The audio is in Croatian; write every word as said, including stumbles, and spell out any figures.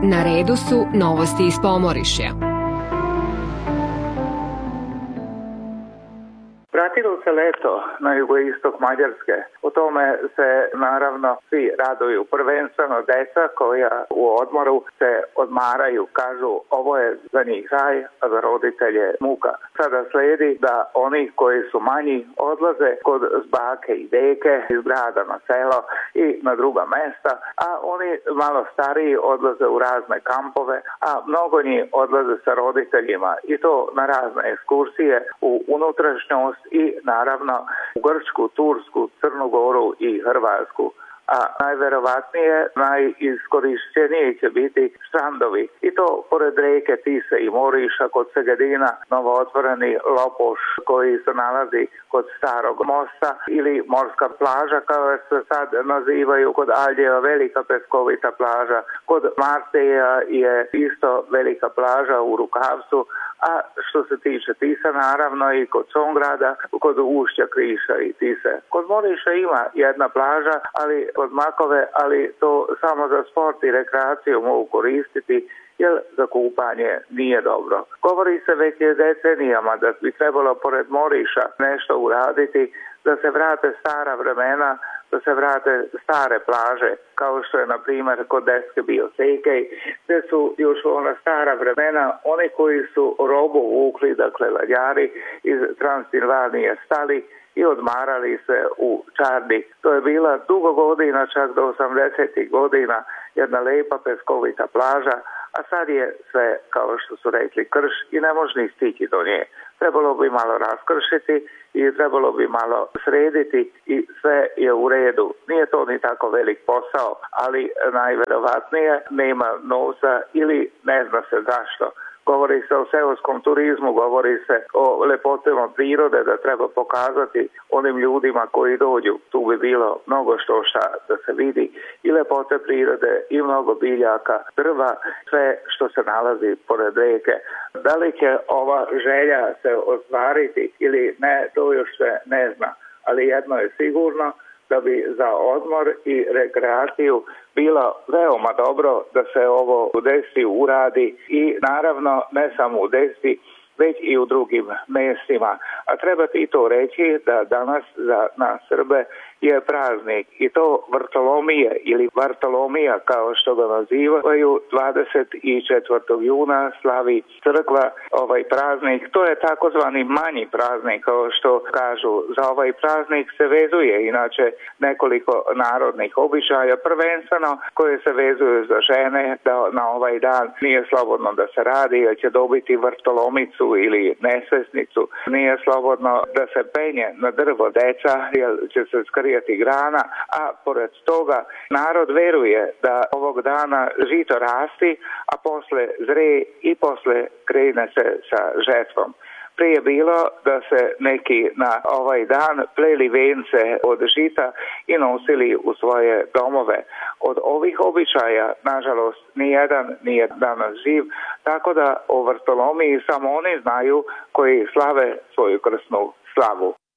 Na redu su novosti iz Pomorišja. Vratilo se leto na jugoistok Mađarske. O tome se naravno svi raduju. Prvenstveno deca koja u odmoru se odmaraju, kažu ovo je za njih raj, a za roditelje muka. Sada slijedi da oni koji su manji odlaze kod bake i deke iz grada na selo i na druga mesta, a oni malo stariji odlaze u razne kampove, a mnogo njih odlaze sa roditeljima i to na razne ekskursije u unutrašnjost i naravno u Grčku, Tursku, Crnu Goru i Hrvatsku. A najverovatnije, najiskorišćeniji će biti strandovi. I to pored reke Tise i Moriša, kod Segedina, novootvoreni Lopoš koji se nalazi kod Starog mosta, ili morska plaža kao se sad nazivaju kod Aljeva, velika peskovita plaža. Kod Marteja je isto velika plaža u Rukavcu, a što se tiče Tisa naravno i kod Songrada, kod ušća Kriša i Tise. Kod Moriša ima jedna plaža, ali kod Makove, ali to samo za sport i rekreaciju mogu koristiti, jer za kupanje nije dobro. Govori se već je decenijama da bi trebalo pored Moriša nešto uraditi, da se vrate stara vremena, da se vrate stare plaže, kao što je na primjer kod Deske bio Sekej, gdje su još ona stara vremena oni koji su robu vukli, dakle ladjari iz Transilvanije stali i odmarali se u Čardi. To je bila dugo godina, čak do osamdesetih godina, jedna lepa peskovita plaža, a sad je sve, kao što su rekli, krš i ne može ni stići do nje. Trebalo bi malo raskršiti i trebalo bi malo srediti i sve je u redu. Nije to ni tako velik posao, ali najverovatnije nema novca ili ne zna se zašto. Govori se o seoskom turizmu, govori se o lepotima prirode da treba pokazati onim ljudima koji dođu. Tu bi bilo mnogo što šta da se vidi, i lepote prirode i mnogo biljaka, drva, sve što se nalazi pored reke. Da li će ova želja se ostvariti ili ne, to još se ne zna, ali jedno je sigurno, da bi za odmor i rekreaciju bilo veoma dobro da se ovo u Desi uradi, i naravno ne samo u Desi, već i u drugim mjestima. A treba i to reći da danas za nas Srbe je praznik, i to Vrtolomije ili Vartolomija kao što ga nazivaju. dvadeset četvrtog juna slavi crkva ovaj praznik. To je takozvani manji praznik, kao što kažu. Za ovaj praznik se vezuje inače nekoliko narodnih običaja, prvenstveno koje se vezuju za žene, da na ovaj dan nije slobodno da se radi, jer će dobiti vrtolomicu ili nesvesnicu. Nije slobodno da se penje na drvo deca, jer će se skrijati grana, a pored toga narod veruje da ovog dana žito rasti, a posle zre i posle krene se sa žetvom. Prije bilo da se neki na ovaj dan pleli vence od žita i nosili u svoje domove. Od ovih običaja, nažalost, nijedan nije danas živ, tako da o Vrtolomiji samo oni znaju koji slave svoju krsnu slavu.